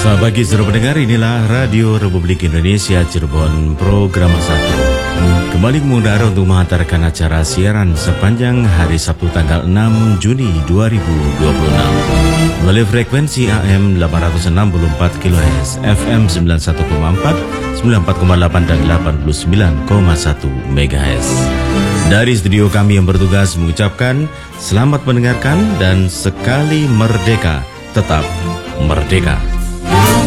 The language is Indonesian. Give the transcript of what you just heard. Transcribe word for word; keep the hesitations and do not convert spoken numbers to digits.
Selamat pagi saudara pendengar, inilah Radio Republik Indonesia Cirebon Program satu. Kembali mengudara untuk menghantarkan acara siaran sepanjang hari Sabtu tanggal enam Juni dua ribu dua puluh enam melalui frekuensi A M delapan ratus enam puluh empat kilohertz, F M sembilan puluh satu koma empat, sembilan puluh empat koma delapan dan delapan puluh sembilan koma satu megahertz. Dari studio kami yang bertugas mengucapkan selamat mendengarkan dan sekali merdeka, tetap merdeka.